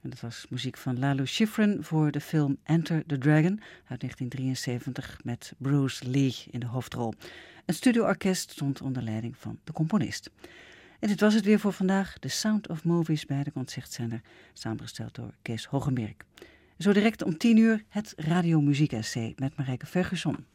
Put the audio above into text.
En dat was muziek van Lalo Schifrin voor de film Enter the Dragon uit 1973 met Bruce Lee in de hoofdrol. Een studioorkest stond onder leiding van de componist. En dit was het weer voor vandaag. The Sound of Movies bij de Concertzender, samengesteld door Kees Hogenberg. Zo direct om 10 uur het radiomuziek-essay met Marijke Ferguson.